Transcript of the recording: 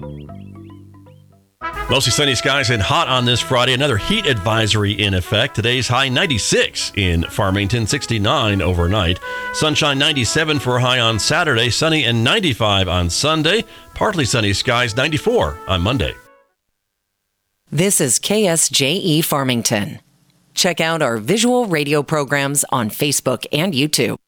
Mostly sunny skies and hot on this Friday. Another heat advisory in effect. Today's high 96 in Farmington, 69 overnight. Sunshine 97 for a high on Saturday. Sunny and 95 on Sunday. Partly sunny skies 94 on Monday. This is KSJE Farmington. Check out our visual radio programs on Facebook and YouTube.